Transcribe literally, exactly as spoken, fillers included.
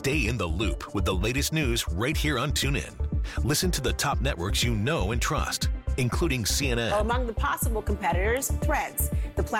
Stay in the loop with the latest news right here on TuneIn. Listen to the top networks you know and trust, including C N N. Among the possible competitors, Threads. The